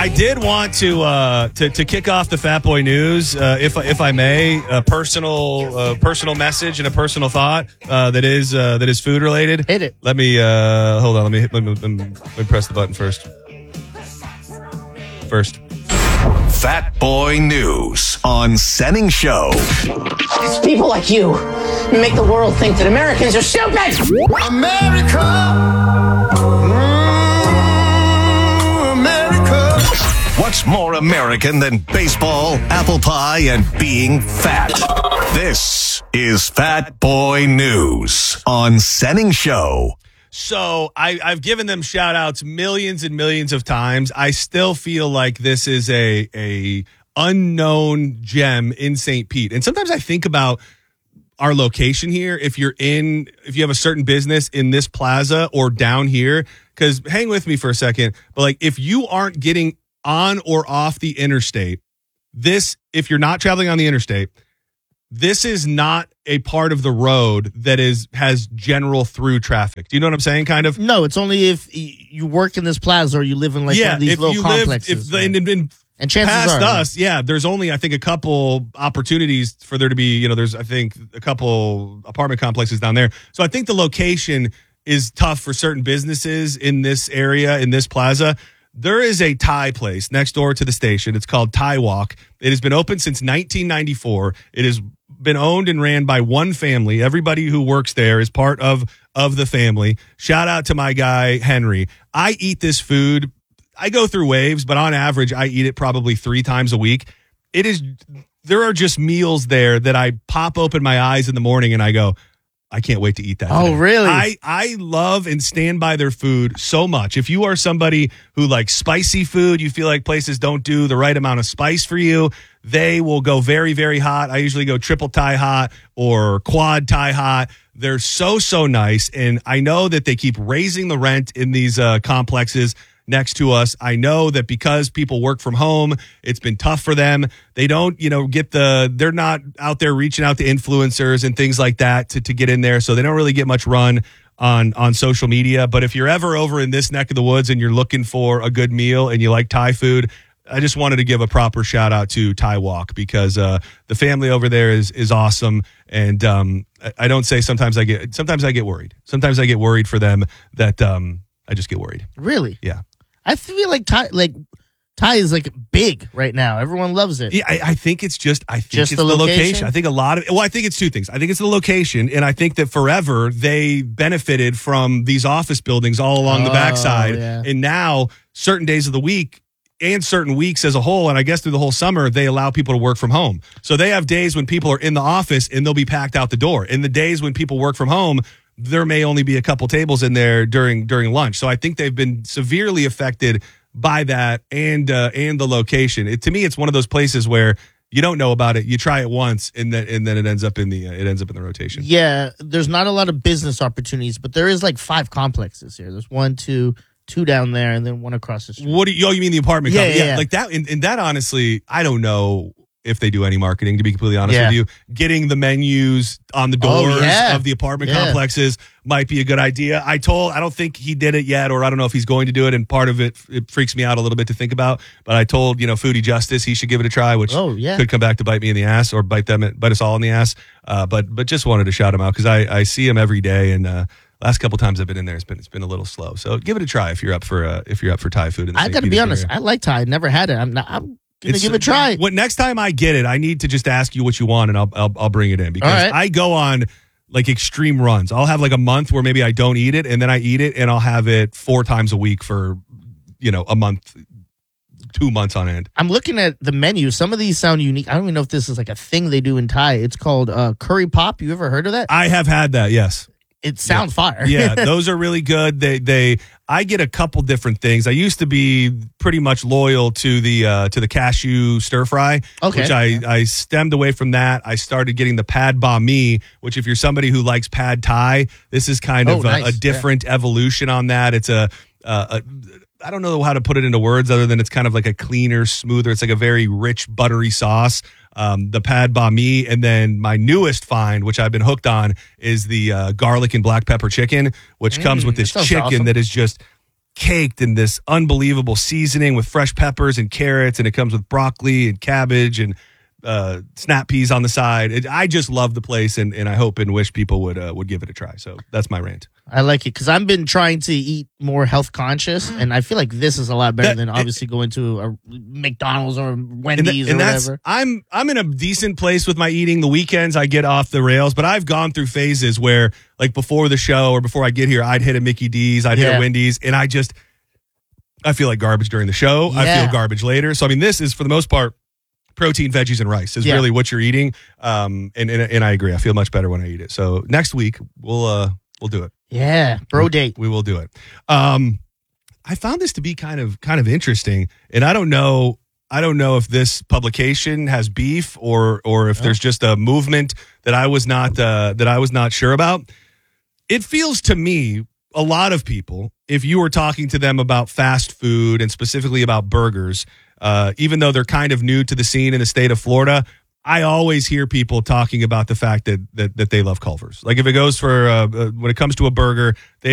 I did want to kick off the Fat Boy News, if I may, a personal message and a personal thought that is food related. Hit it. Let me hold on. Let me press the button first. Fat Boy News on Senning Show. It's people like you who make the world think that Americans are stupid. America. America. What's more American than baseball, apple pie, and being fat? This is Fat Boy News on Senning Show. So I've given them shout outs millions and millions of times. I still feel like this is a unknown gem in St. Pete. And sometimes I think about our location here. If you have a certain business in this plaza or down here, because hang with me for a second, but like if you aren't getting on or off the interstate, if you're not traveling on the interstate, this is not a part of the road that has general through traffic. Do you know what I'm saying? Kind of. No, it's only if you work in this plaza or you live in one of these little complexes. And chances past are, us, there's only, I think, a couple opportunities for there to be, there's, I think, a couple apartment complexes down there. So I think the location is tough for certain businesses in this area, in this plaza. There is a Thai place next door to the station. It's called Thai Walk. It has been open since 1994. It has been owned and ran by one family. Everybody who works there is part of the family. Shout out to my guy, Henry. I eat this food. I go through waves, but on average, I eat it probably 3 times a week. There are just meals there that I pop open my eyes in the morning and I go, I can't wait to eat that today. Oh, really? I love and stand by their food so much. If you are somebody who likes spicy food, you feel like places don't do the right amount of spice for you, they will go very, very hot. I usually go triple Thai hot or quad Thai hot. They're so nice. And I know that they keep raising the rent in these complexes next to us. I know that because people work from home, it's been tough for them. They don't, they're not out there reaching out to influencers and things like that to get in there. So they don't really get much run on social media. But if you're ever over in this neck of the woods and you're looking for a good meal and you like Thai food, I just wanted to give a proper shout out to Thai Walk because the family over there is awesome. And I don't say sometimes I get worried. Sometimes I get worried for them that I just get worried. Really? Yeah. I feel like Thai is like big right now. Everyone loves it. Yeah, I think it's the location. I think I think it's 2 things. I think it's the location, and I think that forever they benefited from these office buildings all along the backside. Yeah. And now certain days of the week and certain weeks as a whole, and I guess through the whole summer, they allow people to work from home. So they have days when people are in the office and they'll be packed out the door. In the days when people work from home, there may only be a couple tables in there during lunch. So I think they've been severely affected by that and the location. To me, it's one of those places where you don't know about it. You try it once, and then it ends up in the rotation. Yeah, there's not a lot of business opportunities, but there is like 5 complexes here. There's 1, 2 down there, and then 1 across the street. You mean the apartment complex? Yeah. Like that. And that, honestly, I don't know if they do any marketing, to be completely honest with you. Getting the menus on the doors of the apartment complexes might be a good idea. I don't think he did it yet, or I don't know if he's going to do it, and part of it freaks me out a little bit to think about. But I told, Foodie Justice he should give it a try, which could come back to bite me in the ass or bite us all in the ass. But just wanted to shout him out because I see him every day, and last couple times I've been in there, it's been a little slow. So give it a try if you're up for Thai food. I got to be honest, I like Thai. I never had it. I'm gonna give it a try. Next time I get it, I need to just ask you what you want, and I'll bring it in because I go on like extreme runs. I'll have like a month where maybe I don't eat it, and then I eat it, and I'll have it 4 times a week for a month, 2 months on end. I'm looking at the menu. Some of these sound unique. I don't even know if this is like a thing they do in Thai. It's called curry pop. You ever heard of that? I have had that. Yes. It sounds fire. Yeah, those are really good. I get a couple different things. I used to be pretty much loyal to the cashew stir fry, which I stemmed away from that. I started getting the pad banh mi, which if you're somebody who likes pad Thai, this is kind of a different evolution on that. It's I don't know how to put it into words other than it's kind of like a cleaner, smoother. It's like a very rich, buttery sauce. The pad banh mi, and then my newest find, which I've been hooked on, is the garlic and black pepper chicken, which comes with this chicken that is just caked in this unbelievable seasoning with fresh peppers and carrots, and it comes with broccoli and cabbage and snap peas on the side. I just love the place, and I hope and wish people would give it a try. So that's my rant. I like it because I've been trying to eat more health conscious, and I feel like this is a lot better than obviously going to a McDonald's or Wendy's or whatever. I'm in a decent place with my eating. The weekends I get off the rails, but I've gone through phases where, like before the show or before I get here, I'd hit a Mickey D's, I'd hit a Wendy's, and I feel like garbage during the show. I feel garbage later. So I mean, this is for the most part protein, veggies, and rice is really what you're eating. And I agree. I feel much better when I eat it. So next week we'll do it. Yeah, bro date. We will do it. I found this to be kind of interesting, and I don't know if this publication has beef or if there's just a movement that I was not sure about. It feels to me, a lot of people, if you were talking to them about fast food and specifically about burgers, even though they're kind of new to the scene in the state of Florida, I always hear people talking about the fact that they love Culver's. Like if it goes for when it comes to a burger, they